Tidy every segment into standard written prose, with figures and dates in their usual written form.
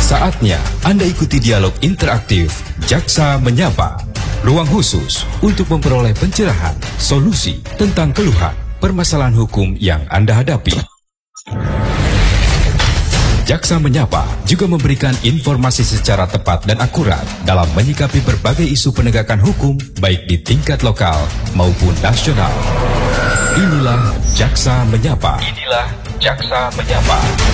Saatnya Anda ikuti dialog interaktif Jaksa Menyapa. Ruang khusus untuk memperoleh pencerahan, solusi tentang keluhan, permasalahan hukum yang Anda hadapi. Jaksa Menyapa juga memberikan informasi secara tepat dan akurat dalam menyikapi berbagai isu penegakan hukum baik di tingkat lokal maupun nasional. Inilah Jaksa Menyapa. Inilah Jaksa Menyapa.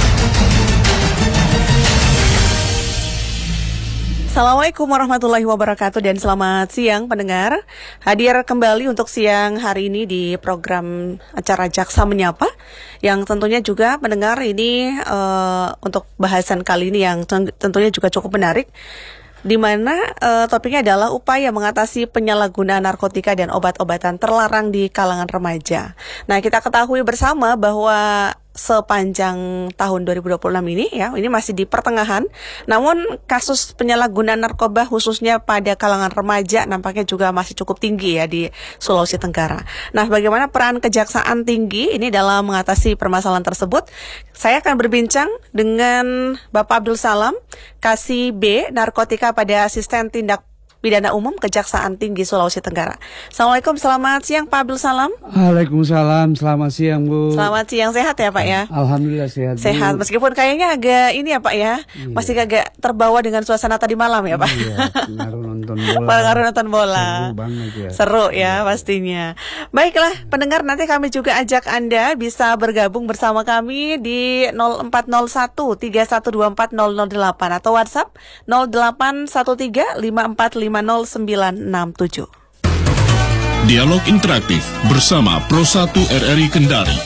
Assalamualaikum warahmatullahi wabarakatuh dan selamat siang pendengar. Hadir kembali untuk siang hari ini di program acara Jaksa Menyapa yang tentunya juga pendengar ini untuk bahasan kali ini yang tentunya juga cukup menarik, di mana topiknya adalah upaya mengatasi penyalahgunaan narkotika dan obat-obatan terlarang di kalangan remaja. Nah, kita ketahui bersama bahwa sepanjang tahun 2026 ini masih di pertengahan, namun kasus penyalahgunaan narkoba khususnya pada kalangan remaja nampaknya juga masih cukup tinggi ya di Sulawesi Tenggara. Nah, bagaimana peran Kejaksaan Tinggi ini dalam mengatasi permasalahan tersebut? Saya akan berbincang dengan Bapak Abdul Salam, Kasih B Narkotika pada Asisten Tindak Pidana Umum Kejaksaan Tinggi Sulawesi Tenggara. Assalamualaikum, selamat siang Pak Abdul Salam. Waalaikumsalam, selamat siang Bu. Selamat siang, sehat ya Pak ya? Alhamdulillah sehat. Sehat, meskipun kayaknya agak ini ya Pak ya, masih agak terbawa dengan suasana tadi malam ya Pak. Iya, pengaruh nonton bola. Pengaruh nonton bola. Seru banget ya. Seru ya pastinya. Baiklah pendengar, nanti kami juga ajak Anda bisa bergabung bersama kami di 0401 3124 008 atau WhatsApp 0813 5450 0967. Dialog interaktif bersama Pro 1 RRI Kendari.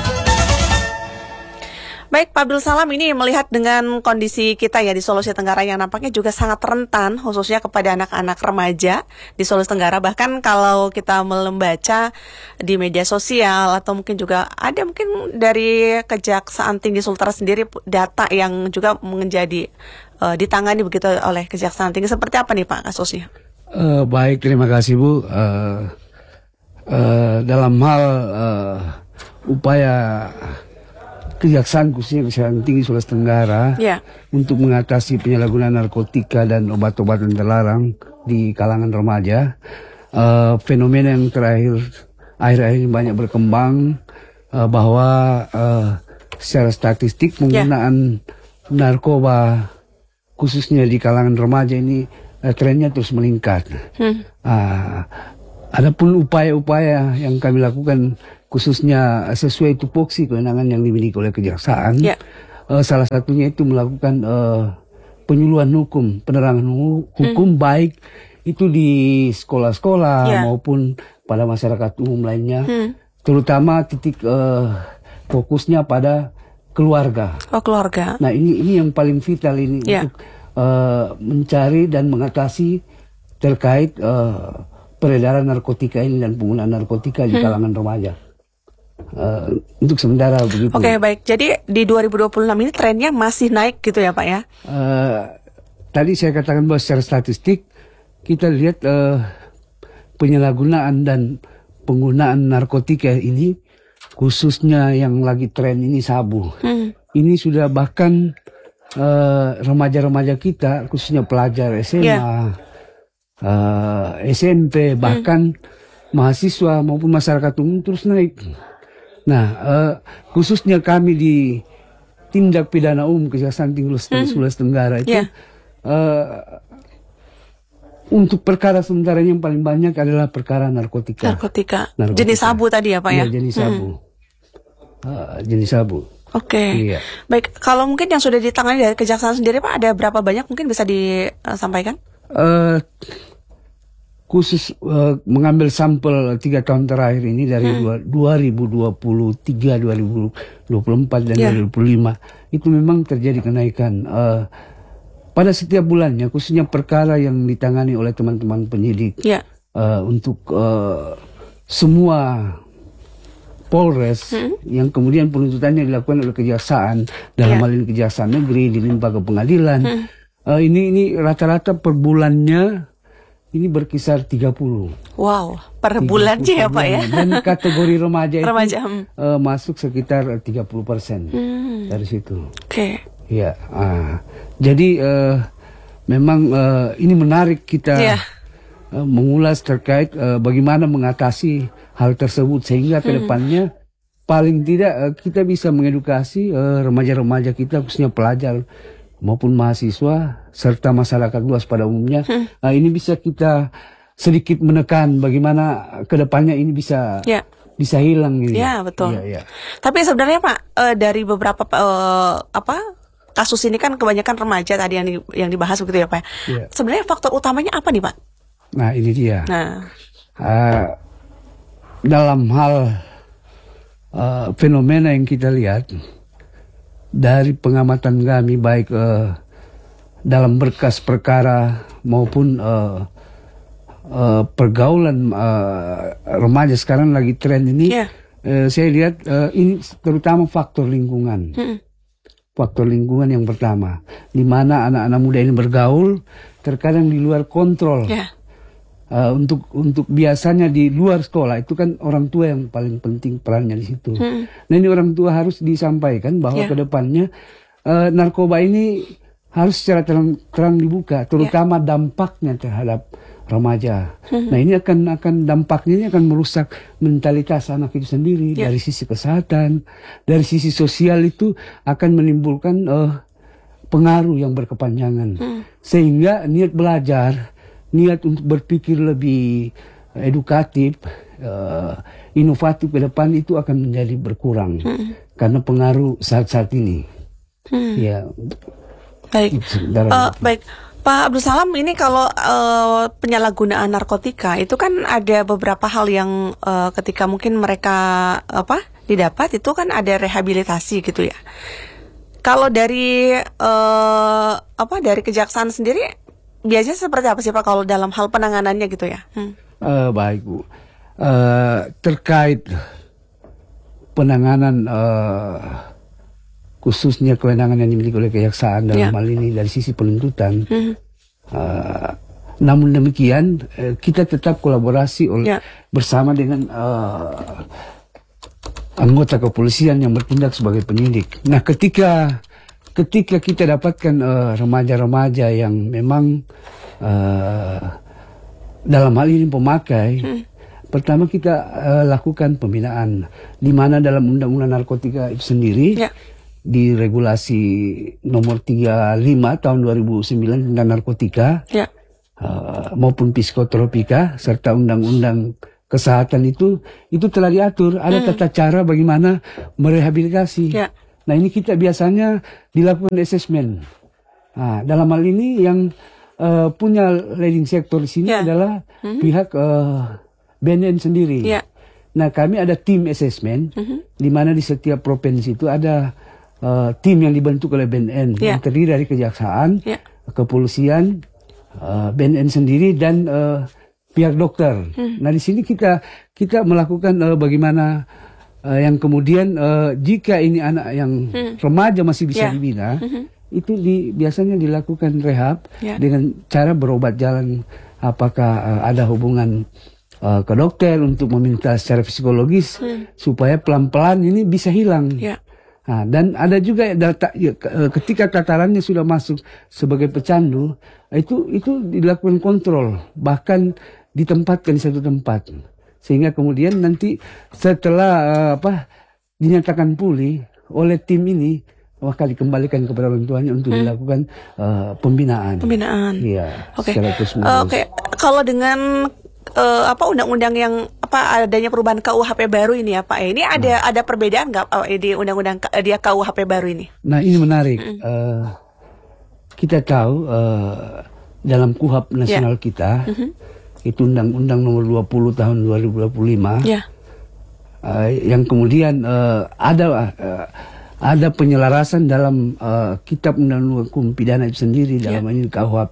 Baik Pak Abdul Salam, ini melihat dengan kondisi kita ya di Sulawesi Tenggara yang nampaknya juga sangat rentan khususnya kepada anak-anak remaja di Sulawesi Tenggara. Bahkan kalau kita membaca di media sosial atau mungkin juga ada mungkin dari Kejaksaan Tinggi Sultera sendiri data yang juga menjadi ditangani begitu oleh Kejaksaan Tinggi. Seperti apa nih Pak kasusnya? Baik, terima kasih Bu. Dalam hal upaya Kejaksaan khususnya Kejaksaan Tinggi Sulawesi Tenggara untuk mengatasi penyalahgunaan narkotika dan obat-obatan terlarang di kalangan remaja, fenomena yang akhir-akhir ini banyak berkembang, bahwa secara statistik penggunaan narkoba khususnya di kalangan remaja ini trennya terus meningkat. Adapun upaya-upaya yang kami lakukan khususnya sesuai tupoksi kewenangan yang dimiliki oleh Kejaksaan, salah satunya itu melakukan penyuluhan hukum, penerangan hukum baik itu di sekolah-sekolah maupun pada masyarakat umum lainnya, terutama titik fokusnya pada keluarga. Oh, keluarga. Nah, ini yang paling vital ini untuk mencari dan mengatasi terkait peredaran narkotika ini dan penggunaan narkotika di kalangan remaja. Untuk sementara begitu. Oke, baik. Jadi di 2026 ini trennya masih naik gitu ya Pak ya? Tadi saya katakan bahwa secara statistik kita lihat penyalahgunaan dan penggunaan narkotika ini, khususnya yang lagi tren ini sabu. Ini sudah bahkan remaja-remaja kita, khususnya pelajar SMA, SMP, bahkan mahasiswa maupun masyarakat umum terus naik. Nah, khususnya kami di Tindak Pidana Umum Kejaksaan Tinggi Sulawesi Tenggara itu, untuk perkara sementara yang paling banyak adalah perkara narkotika. Jenis sabu tadi ya Pak ya? Iya, jenis sabu. Jenis sabu. Oke. Iya. Baik, kalau mungkin yang sudah ditangani dari Kejaksaan sendiri Pak, ada berapa banyak mungkin bisa disampaikan? Khusus mengambil sampel 3 tahun terakhir ini dari 2023, 2024 dan 2025, itu memang terjadi kenaikan pada setiap bulannya, khususnya perkara yang ditangani oleh teman-teman penyidik untuk semua Polres yang kemudian penuntutannya dilakukan oleh Kejaksaan, dalam hal ini Kejaksaan Negeri dilimpah ke pengadilan. Ini rata-rata per bulannya ini berkisar 30. Wow, per bulannya ya Pak ya? Dan kategori remaja itu remaja, masuk sekitar 30% dari situ. Oke. Ya, jadi memang ini menarik kita mengulas terkait bagaimana mengatasi hal tersebut sehingga ke depannya paling tidak kita bisa mengedukasi remaja-remaja kita, khususnya pelajar maupun mahasiswa serta masyarakat luas pada umumnya. Ini bisa kita sedikit menekan bagaimana kedepannya ini bisa hilang gitu. Ya, betul. Tapi sebenarnya Pak, dari beberapa kasus ini kan kebanyakan remaja tadi yang dibahas begitu ya Pak. Sebenarnya faktor utamanya apa nih Pak? Nah ini dia. Dalam hal fenomena yang kita lihat dari pengamatan kami baik dalam berkas perkara maupun pergaulan remaja sekarang lagi tren ini, saya lihat ini terutama faktor lingkungan. Faktor lingkungan yang pertama, di mana anak-anak muda ini bergaul terkadang di luar kontrol. Untuk biasanya di luar sekolah itu kan orang tua yang paling penting perannya di situ. Nah ini orang tua harus disampaikan bahwa kedepannya narkoba ini harus secara terang dibuka, terutama dampaknya terhadap remaja. Nah ini akan dampaknya ini akan merusak mentalitas anak itu sendiri dari sisi kesehatan, dari sisi sosial itu akan menimbulkan pengaruh yang berkepanjangan, sehingga niat belajar, niat untuk berpikir lebih edukatif, inovatif ke depan itu akan menjadi berkurang karena pengaruh saat-saat ini. Ya. Baik. Baik. Pak Abdul Salam, ini kalau penyalahgunaan narkotika itu kan ada beberapa hal yang ketika mungkin mereka didapat itu kan ada rehabilitasi gitu ya. Kalau dari dari kejaksaan sendiri biasanya seperti apa sih Pak kalau dalam hal penanganannya gitu ya? Baik Bu, terkait penanganan khususnya kewenangan yang dimiliki oleh kejaksaan dalam hal ini dari sisi penuntutan. Namun demikian kita tetap kolaborasi bersama dengan anggota kepolisian yang bertindak sebagai penyidik. Nah ketika kita dapatkan remaja-remaja yang memang dalam hal ini pemakai, pertama kita lakukan pembinaan, di mana dalam Undang-Undang Narkotika itu sendiri di regulasi nomor 35 tahun 2009 tentang narkotika maupun psikotropika serta Undang-Undang Kesehatan itu telah diatur ada tata cara bagaimana merehabilitasi. Nah ini kita biasanya dilakukan assessment. Nah, dalam hal ini yang punya leading sector di sini adalah pihak BNN sendiri. Nah kami ada tim assessment di mana di setiap provinsi itu ada tim yang dibentuk oleh BNN yang terdiri dari kejaksaan, kepolisian, BNN sendiri dan pihak dokter. Nah di sini kita melakukan bagaimana yang kemudian jika ini anak yang remaja masih bisa dibina, itu biasanya dilakukan rehab dengan cara berobat jalan. Apakah ada hubungan ke dokter untuk meminta secara psikologis supaya pelan-pelan ini bisa hilang. Nah, dan ada juga ketika tatarannya sudah masuk sebagai pecandu, itu dilakukan kontrol, bahkan ditempatkan di satu tempat, sehingga kemudian nanti setelah dinyatakan pulih oleh tim ini, maka dikembalikan kepada orang tuanya untuk dilakukan pembinaan. Iya. Oke. Kalau dengan undang-undang yang adanya perubahan KUHP baru ini ya Pak, ini ada perbedaan nggak di undang-undang dia KUHP baru ini? Nah ini menarik. Kita tahu dalam KUHP nasional kita itu Undang-Undang nomor 20 tahun 2025 yang kemudian ada penyelarasan dalam Kitab Undang-Undang Hukum Pidana itu sendiri dalam ini KUHP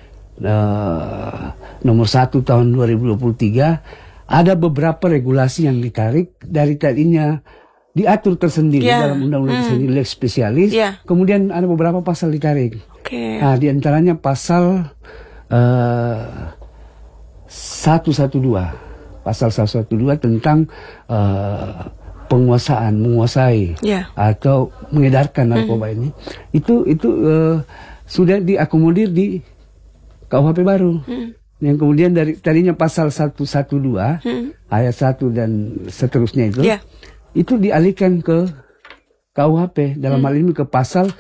nomor 1 tahun 2023. Ada beberapa regulasi yang ditarik dari tadinya diatur tersendiri dalam undang-undang tersendiri lex spesialis. Kemudian ada beberapa pasal ditarik. Nah, di antaranya pasal 112 tentang menguasai atau mengedarkan narkoba ini, itu sudah diakomodir di KUHP baru. Yang kemudian dari tadinya pasal 112 ayat 1 dan seterusnya itu dialihkan ke KUHP, dalam hal ini ke pasal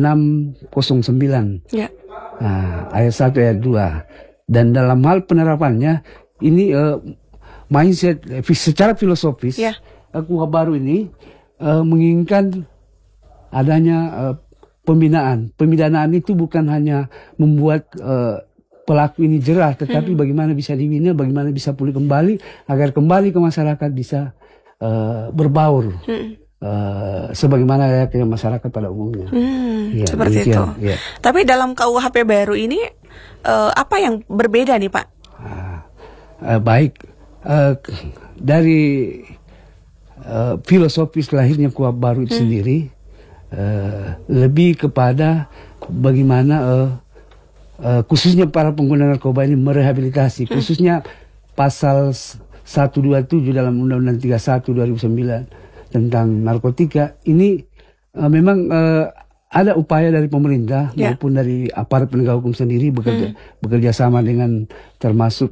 609 ayat 1 ayat 2. Dan dalam hal penerapannya ini mindset secara filosofis KUHP baru ini menginginkan adanya pembinaan. Pemidanaan itu bukan hanya membuat pelaku ini jerah, tetapi bagaimana bisa dibina, bagaimana bisa pulih kembali agar kembali ke masyarakat bisa berbaur sebagaimana layaknya masyarakat pada umumnya. Seperti itu. Tapi dalam KUHP baru ini apa yang berbeda nih Pak? Baik, dari filosofis lahirnya KUHP baru itu sendiri lebih kepada bagaimana khususnya para pengguna narkoba ini merehabilitasi, khususnya pasal 127 dalam Undang-Undang 31 2009 tentang narkotika ini memang ada upaya dari pemerintah maupun dari aparat penegak hukum sendiri bekerja sama dengan termasuk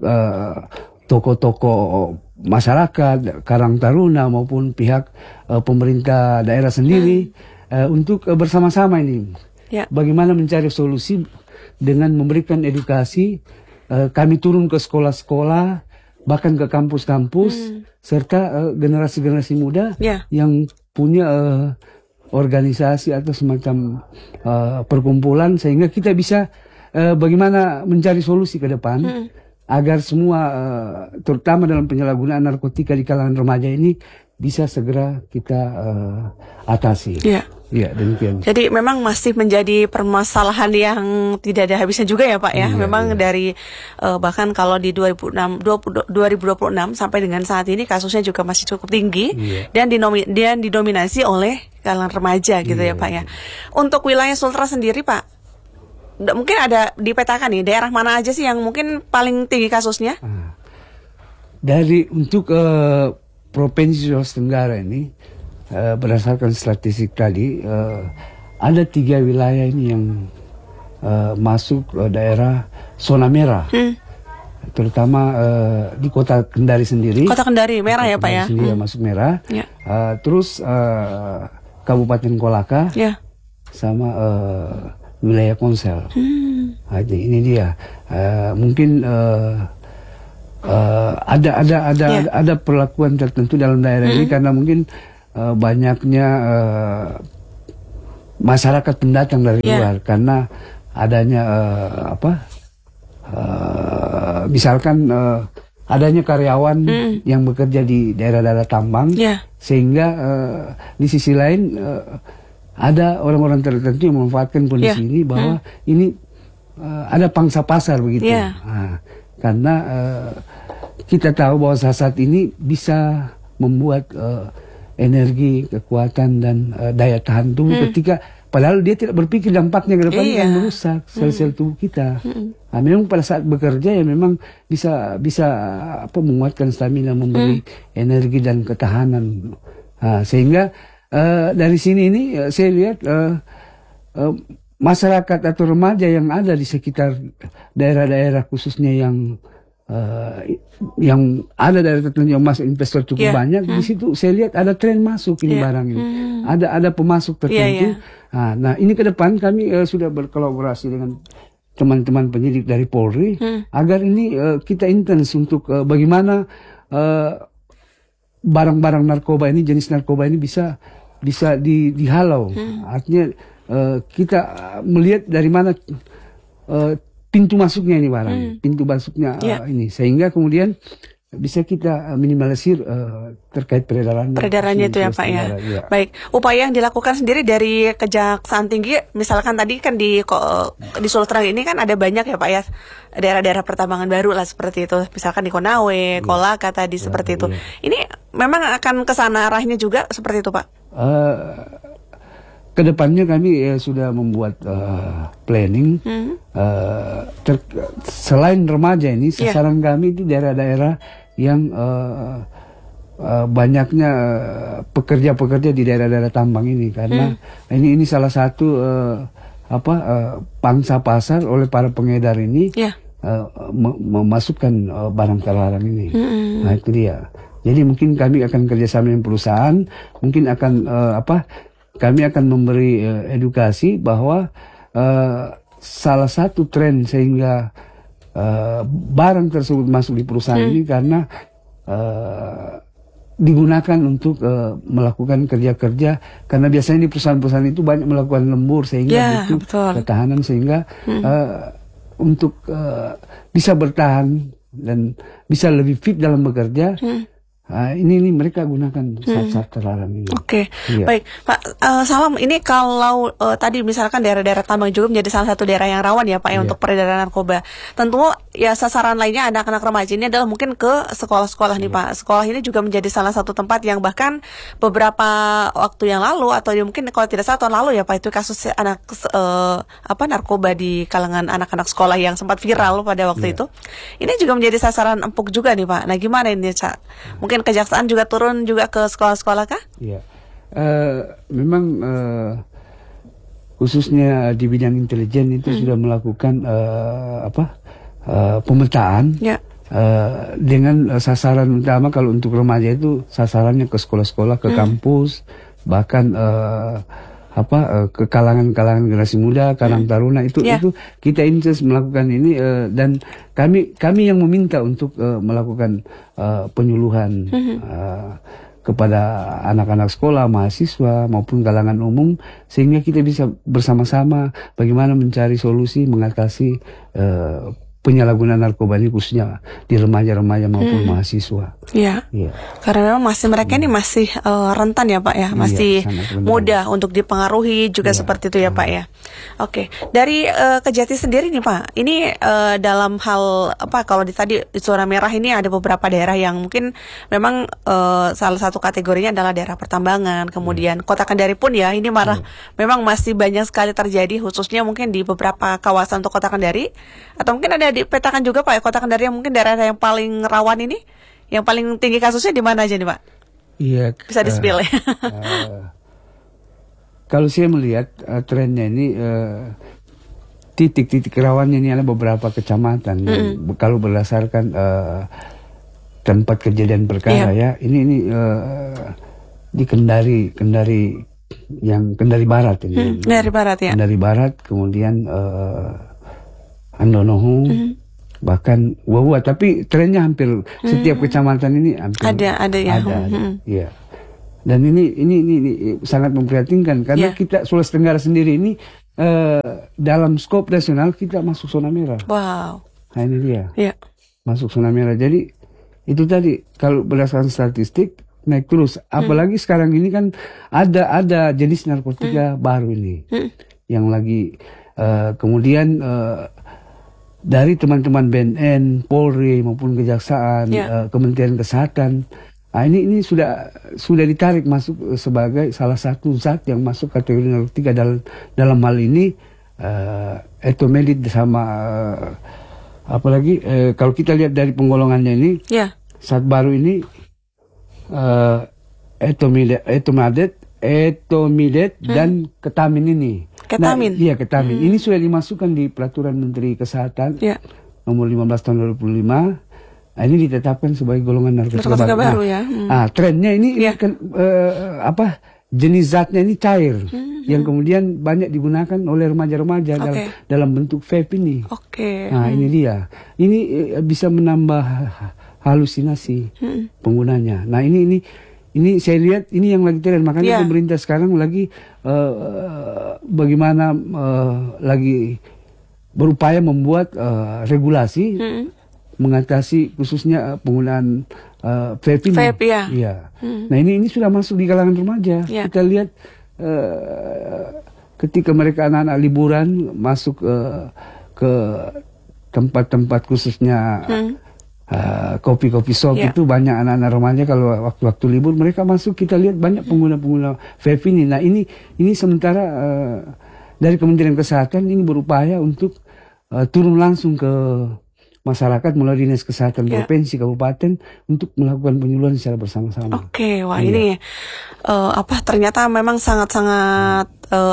tokoh-tokoh masyarakat, Karang Taruna maupun pihak pemerintah daerah sendiri untuk bersama-sama ini bagaimana mencari solusi dengan memberikan edukasi. Kami turun ke sekolah-sekolah, bahkan ke kampus-kampus, serta generasi-generasi muda yang punya organisasi atau semacam perkumpulan, sehingga kita bisa bagaimana mencari solusi ke depan agar semua terutama dalam penyalahgunaan narkotika di kalangan remaja ini bisa segera kita atasi. Ya, demikian. Jadi memang masih menjadi permasalahan yang tidak ada habisnya juga ya Pak ya. Memang dari bahkan kalau di 2026 sampai dengan saat ini kasusnya juga masih cukup tinggi dan didominasi oleh kalangan remaja gitu ya Pak ya. Untuk wilayah Sultra sendiri Pak, mungkin ada dipetakan nih daerah mana aja sih yang mungkin paling tinggi kasusnya? Dari untuk Provinsi Sulawesi Tenggara ini berdasarkan statistik tadi ada 3 wilayah ini yang masuk daerah zona merah, terutama di Kota Kendari sendiri. Kota Kendari merah ya Pak ya. Sendiri masuk merah. Terus Kabupaten Kolaka sama wilayah Konsel. Jadi ini dia mungkin ada perlakuan tertentu dalam daerah ini karena mungkin banyaknya masyarakat pendatang dari luar karena adanya misalkan adanya karyawan yang bekerja di daerah-daerah tambang sehingga di sisi lain ada orang-orang tertentu yang memanfaatkan kondisi ini bahwa ini ada pangsa pasar begitu. Karena kita tahu bahwa saat ini bisa membuat energi, kekuatan dan daya tahan tubuh ketika padahal dia tidak berpikir dampaknya ke depan akan merusak sel-sel tubuh kita. Memang pada saat bekerja ya memang bisa menguatkan stamina, memberi energi dan ketahanan. Sehingga dari sini ini saya lihat masyarakat atau remaja yang ada di sekitar daerah-daerah khususnya yang ada daerah tertentu yang masuk investor cukup banyak, di situ saya lihat ada tren masuk ini barang ini. Ada pemasok tertentu. Nah, ini ke depan kami sudah berkolaborasi dengan teman-teman penyidik dari Polri agar ini kita intens untuk bagaimana barang-barang narkoba ini, jenis narkoba ini bisa dihalau. Artinya kita melihat dari mana pintu masuknya ini barang, pintu masuknya ini, sehingga kemudian bisa kita minimalisir terkait peredarannya itu ya Pak ya. Baik, upaya yang dilakukan sendiri dari Kejaksaan Tinggi, misalkan tadi kan di Sultra ini kan ada banyak ya Pak ya daerah-daerah pertambangan baru lah seperti itu, misalkan di Konawe, Kolaka tadi seperti itu. Ini memang akan ke sana arahnya juga seperti itu Pak? Kedepannya kami sudah membuat planning. Selain remaja ini, sasaran kami itu daerah-daerah yang banyaknya pekerja-pekerja di daerah-daerah tambang ini, karena ini salah satu pangsa pasar oleh para pengedar ini memasukkan barang terlarang ini. Nah itu dia. Jadi mungkin kami akan kerjasama dengan perusahaan, mungkin akan kami akan memberi edukasi bahwa salah satu tren sehingga barang tersebut masuk di perusahaan ini karena digunakan untuk melakukan kerja-kerja, karena biasanya di perusahaan-perusahaan itu banyak melakukan lembur sehingga butuh ketahanan, sehingga untuk bisa bertahan dan bisa lebih fit dalam bekerja. Ini mereka gunakan zat-zat terlarang ini. Oke. Baik Pak Salam, ini kalau tadi misalkan daerah-daerah tambang juga menjadi salah satu daerah yang rawan ya Pak untuk peredaran narkoba. Tentu ya sasaran lainnya anak-anak remaja ini adalah mungkin ke sekolah-sekolah nih Pak. Sekolah ini juga menjadi salah satu tempat yang bahkan beberapa waktu yang lalu atau mungkin kalau tidak salah tahun lalu ya Pak, itu kasus anak narkoba di kalangan anak-anak sekolah yang sempat viral pada waktu itu. Ini juga menjadi sasaran empuk juga nih Pak. Nah gimana ini Cak? Mungkin kejaksaan juga turun juga ke sekolah-sekolah kah? Iya, memang khususnya di bidang intelijen itu sudah melakukan pemetaan dengan sasaran utama. Kalau untuk remaja itu sasarannya ke sekolah-sekolah, ke kampus, bahkan ke kalangan generasi muda, Karang Taruna itu kita intens melakukan ini, dan kami yang meminta untuk melakukan penyuluhan kepada anak-anak sekolah, mahasiswa maupun kalangan umum, sehingga kita bisa bersama-sama bagaimana mencari solusi mengatasi penyalahgunaan narkoba ini, khususnya di remaja-remaja maupun mahasiswa. Iya. Karena memang mereka ini masih rentan ya Pak ya, masih mudah untuk dipengaruhi juga seperti itu ya Pak ya. Oke, dari Kejati sendiri nih Pak, ini dalam hal kalau tadi di zona merah ini ada beberapa daerah yang mungkin memang salah satu kategorinya adalah daerah pertambangan, kemudian Kota Kendari pun ya ini memang masih banyak sekali terjadi, khususnya mungkin di beberapa kawasan untuk Kota Kendari, atau mungkin ada dipetakan juga Pak ya Kota Kendari yang mungkin daerah yang paling rawan ini, yang paling tinggi kasusnya di mana aja nih Pak? Iya. Bisa di-spill ya. Kalau saya melihat trennya ini titik-titik rawannya ini ada beberapa kecamatan. Kalau berdasarkan tempat kejadian perkara ya, ini di Kendari yang Kendari Barat ini. Kendari Barat ya. Kendari Barat, kemudian Andonohu, bahkan Wawua, tapi trennya hampir setiap kecamatan ini hampir ada ya. Iya. Dan ini sangat memprihatinkan karena kita Sulawesi Tenggara sendiri ini dalam skop nasional kita masuk zona merah. Wow. Nah ini dia. Iya. Masuk zona merah. Jadi itu tadi kalau berdasarkan statistik naik terus. Apalagi sekarang ini kan ada jenis narkotika baru ini yang lagi kemudian dari teman-teman BNN, Polri maupun Kejaksaan, Kementerian Kesehatan, ini sudah ditarik masuk sebagai salah satu zat yang masuk kategori narkotika dalam hal ini etomelit sama apalagi kalau kita lihat dari penggolongannya ini, zat baru ini etomidet dan ketamin ini. Ketamin. Iya, ketamin. Ini sudah dimasukkan di Peraturan Menteri Kesehatan nomor 15 tahun 2005. Ini ditetapkan sebagai golongan narkotika baru ya. Trennya ini kan jenis zatnya ini cair yang kemudian banyak digunakan oleh remaja-remaja dalam bentuk vape ini. Nah, ini dia. Ini bisa menambah halusinasi penggunanya. Nah, ini saya lihat ini yang lagi tren, makanya pemerintah sekarang lagi bagaimana lagi berupaya membuat regulasi mengatasi khususnya penggunaan vape ini. Iya. Nah ini sudah masuk di kalangan remaja. Kita lihat ketika mereka anak-anak liburan masuk ke tempat-tempat khususnya kopi-kopi shop itu banyak anak-anak remaja kalau waktu-waktu libur mereka masuk, kita lihat banyak pengguna-pengguna vape ini. Nah ini sementara dari Kementerian Kesehatan ini berupaya untuk turun langsung ke masyarakat melalui Dinas Kesehatan Provinsi Kabupaten untuk melakukan penyuluhan secara bersama-sama. Oke, wah ini ternyata memang sangat-sangat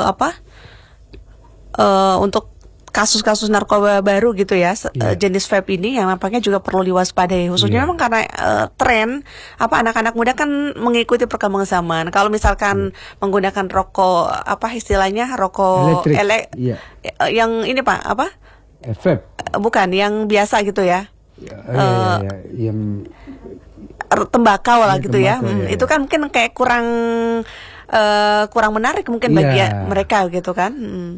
untuk kasus-kasus narkoba baru gitu ya, jenis vape ini yang nampaknya juga perlu diwaspadai, khususnya memang karena tren anak-anak muda kan mengikuti perkembangan zaman. Kalau misalkan menggunakan rokok istilahnya rokok yang ini Pak vape. Bukan yang biasa gitu ya. Yang tembakau lah gitu ya. Itu kan mungkin kayak kurang menarik mungkin bagi mereka gitu kan.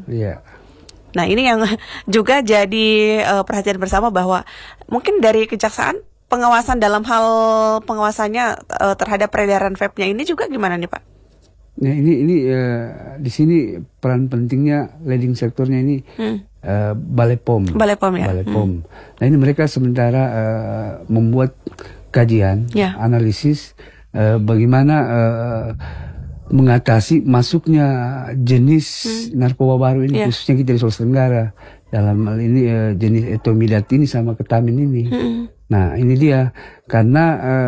Nah ini yang juga jadi perhatian bersama bahwa mungkin dari kejaksaan pengawasan dalam hal pengawasannya terhadap peredaran vape-nya ini juga gimana nih Pak? Nah ini di sini peran pentingnya leading sektornya ini Balai POM. Balai POM. Nah ini mereka sementara membuat kajian, analisis bagaimana mengatasi masuknya jenis narkoba baru ini, khususnya kita di Sulawesi Tenggara. Dalam hal ini jenis etomidat ini sama ketamin ini. Nah ini dia, karena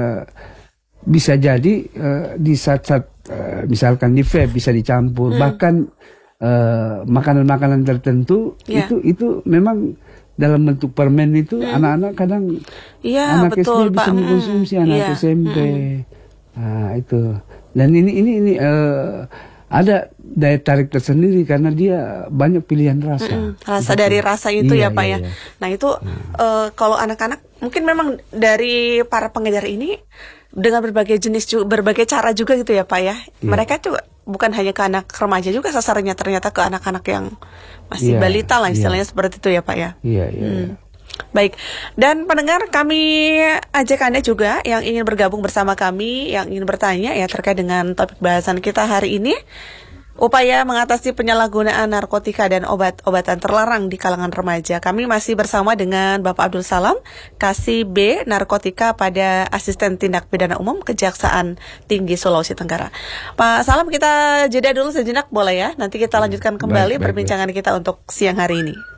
bisa jadi di saat-saat misalkan di vape bisa dicampur, bahkan makanan-makanan tertentu itu memang dalam bentuk permen itu anak-anak kadang anak SD bisa mengkonsumsi, anak SMP. Nah itu. Dan ini ada daya tarik tersendiri karena dia banyak pilihan rasa. Dari rasa itu ya Pak ya. Nah itu kalau anak-anak mungkin memang dari para pengedar ini dengan berbagai jenis berbagai cara juga gitu ya Pak ya. Mereka juga bukan hanya ke anak remaja juga sasarannya, ternyata ke anak-anak yang masih balita lah istilahnya seperti itu ya Pak ya. Baik, dan pendengar, kami ajak Anda juga yang ingin bergabung bersama kami, yang ingin bertanya ya terkait dengan topik bahasan kita hari ini, upaya mengatasi penyalahgunaan narkotika dan obat-obatan terlarang di kalangan remaja. Kami masih bersama dengan Bapak Abdul Salam, Kasih B Narkotika pada Asisten Tindak Pidana Umum Kejaksaan Tinggi Sulawesi Tenggara. Pak Salam, kita jeda dulu sejenak boleh ya? Nanti kita lanjutkan kembali perbincangan kita untuk siang hari ini.